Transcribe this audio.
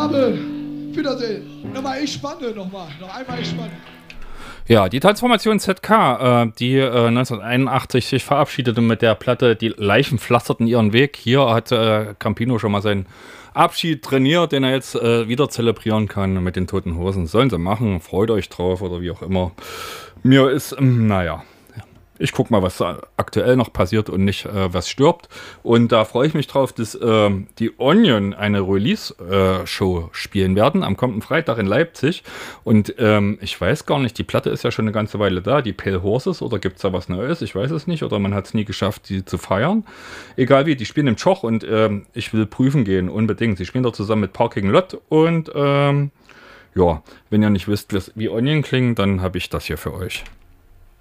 Abend. Wiedersehen. Nochmal ich spanne, noch einmal ich spanne. Ja, die Transformation ZK, die 1981 sich verabschiedete mit der Platte Die Leichen pflasterten ihren Weg. Hier hat Campino schon mal seinen Abschied trainiert, den er jetzt wieder zelebrieren kann mit den Toten Hosen. Sollen sie machen, freut euch drauf oder wie auch immer. Mir ist, naja, ich guck mal, was aktuell noch passiert und nicht, was stirbt. Und da freue ich mich drauf, dass die Onion eine Release-Show spielen werden am kommenden Freitag in Leipzig. Und ich weiß gar nicht, die Platte ist ja schon eine ganze Weile da, die Pale Horses, oder gibt es da was Neues? Ich weiß es nicht. Oder man hat es nie geschafft, die zu feiern. Egal wie, die spielen im Tschoch und ich will prüfen gehen, unbedingt. Sie spielen dort zusammen mit Parking Lot und ja, wenn ihr nicht wisst, wie Onion klingen, dann habe ich das hier für euch.